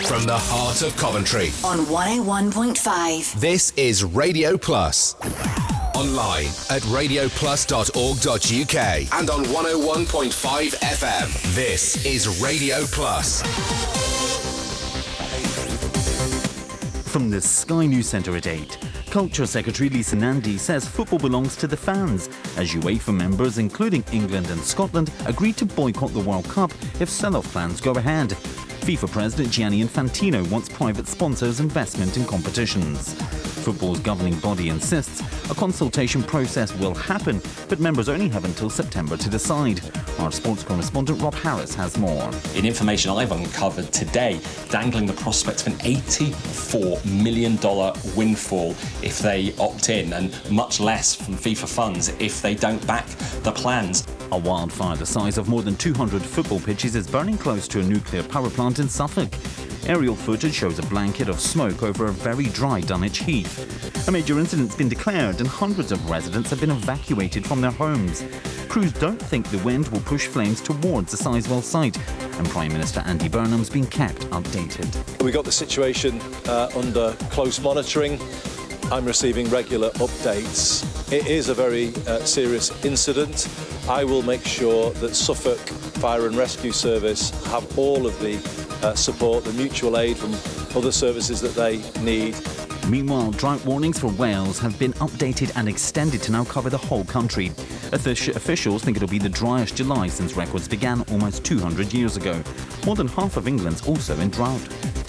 from the heart of Coventry. On 101.5. This is Radio Plus. Online at radioplus.org.uk and on 101.5 FM. This is Radio Plus. From the Sky News Centre at 8. Culture Secretary Lisa Nandy says football belongs to the fans, as UEFA members, including England and Scotland, agreed to boycott the World Cup if sell-off plans go ahead. FIFA President Gianni Infantino wants private sponsors' investment in competitions. Football's governing body insists a consultation process will happen, but members only have until September to decide. Our sports correspondent Rob Harris has more. In information I've uncovered today, dangling the prospect of an $84 million windfall if they opt in, and much less from FIFA funds if they don't back the plans. A wildfire the size of more than 200 football pitches is burning close to a nuclear power plant in Suffolk. Aerial footage shows a blanket of smoke over a very dry Dunwich Heath. A major incident's been declared and hundreds of residents have been evacuated from their homes. Crews don't think the wind will push flames towards the Sizewell site, and Prime Minister Andy Burnham's been kept updated. We got the situation under close monitoring. I'm receiving regular updates. It is a very serious incident. I will make sure that Suffolk Fire and Rescue Service have all of the support, the mutual aid from other services that they need. Meanwhile, drought warnings for Wales have been updated and extended to now cover the whole country. Officials think it'll be the driest July since records began almost 200 years ago. More than half of England's also in drought.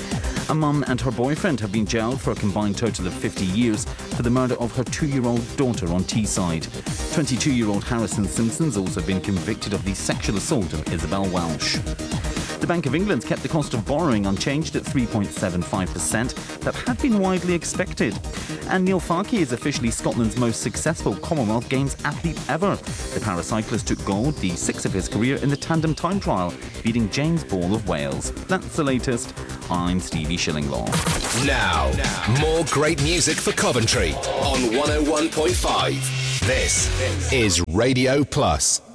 A mum and her boyfriend have been jailed for a combined total of 50 years for the murder of her 2-year-old daughter on Teesside. 22-year-old Harrison Simpson's also been convicted of the sexual assault of Isabel Welsh. The Bank of England's kept the cost of borrowing unchanged at 3.75%. That had been widely expected. And Neil Farke is officially Scotland's most successful Commonwealth Games athlete ever. The paracyclist took gold, the 6th of his career, in the tandem time trial, beating James Ball of Wales. That's the latest. I'm Stevie Shillinglaw. Now, more great music for Coventry on 101.5. This is Radio Plus.